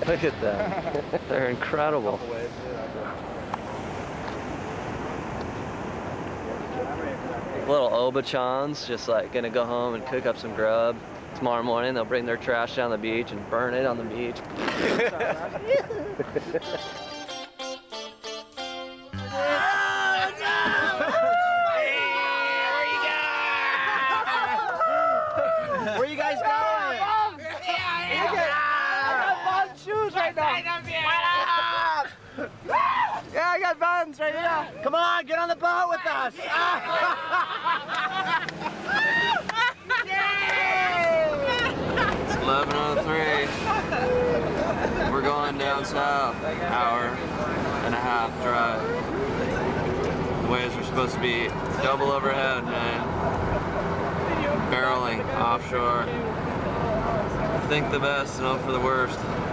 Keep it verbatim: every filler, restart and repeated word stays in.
Look at them. They're incredible. Little Obachans, just like gonna go home and cook up some grub. Tomorrow morning they'll bring their trash down the beach and burn it on the beach. Where you guys going? I got Vons shoes right now. Yeah, I got Vons right here. Come on, get on the boat with us. It's eleven oh three. We're going down south. Hour and a half drive. The waves are supposed to be double overhead, man. Barreling offshore. Think the best and hope for the worst.